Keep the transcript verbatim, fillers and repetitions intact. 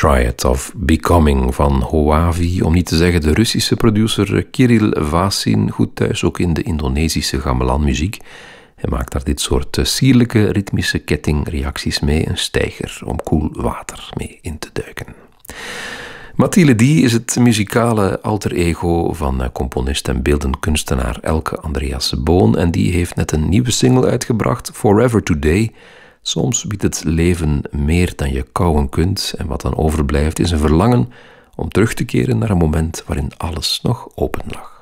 Triad of Becoming van Huavi, om niet te zeggen de Russische producer Kirill Vasin, goed thuis ook in de Indonesische gamelan-muziek. Hij maakt daar dit soort sierlijke ritmische kettingreacties mee, een steiger om koel water mee in te duiken. Mathilde Die is het muzikale alter ego van componist en beeldend kunstenaar Elke Andreas Boon en die heeft net een nieuwe single uitgebracht, Forever Today. Soms biedt het leven meer dan je kauwen kunt en wat dan overblijft is een verlangen om terug te keren naar een moment waarin alles nog open lag.